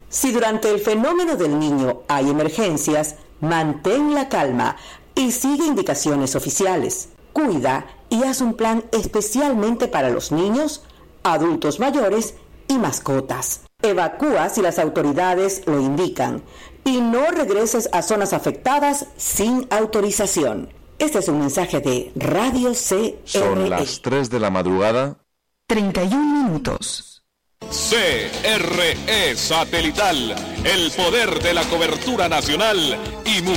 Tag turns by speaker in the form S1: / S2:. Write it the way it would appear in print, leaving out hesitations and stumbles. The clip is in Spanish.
S1: Si durante el fenómeno del Niño hay emergencias, mantén la calma y sigue indicaciones oficiales. Cuida y haz un plan especialmente para los niños, adultos mayores y mascotas. Evacúa si las autoridades lo indican y no regreses a zonas afectadas sin autorización. Este es un mensaje de Radio CRE.
S2: Son las 3 de la madrugada.
S1: 31 minutos.
S3: CRE Satelital, el poder de la cobertura nacional y